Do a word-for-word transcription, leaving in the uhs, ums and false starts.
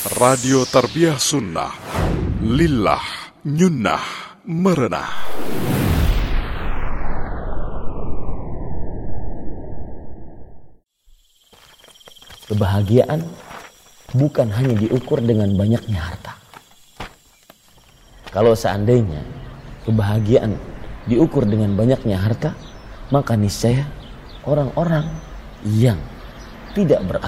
Radio Tarbiyah Sunnah, Lillah Nyunnah Merenah. Kebahagiaan bukan hanya diukur dengan banyaknya harta. Kalau seandainya kebahagiaan diukur dengan banyaknya harta, maka niscaya orang-orang yang tidak beragama